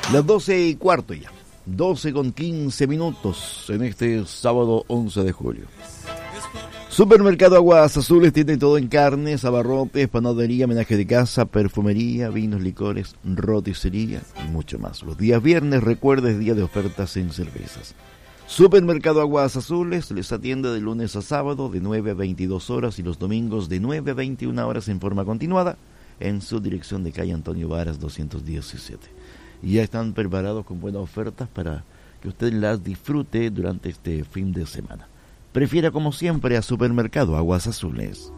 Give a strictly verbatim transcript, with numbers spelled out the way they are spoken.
Las doce y cuarto ya. doce con quince minutos en este sábado once de julio. Supermercado Aguas Azules tiene todo en carnes, abarrotes, panadería, menaje de casa, perfumería, vinos, licores, roticería y mucho más. Los días viernes, recuerda, es día de ofertas en cervezas. Supermercado Aguas Azules les atiende de lunes a sábado de nueve a veintidós horas y los domingos de nueve a veintiuna horas en forma continuada en su dirección de calle Antonio Varas doscientos diecisiete. Y ya están preparados con buenas ofertas para que usted las disfrute durante este fin de semana. Prefiera como siempre a Supermercado Aguas Azules.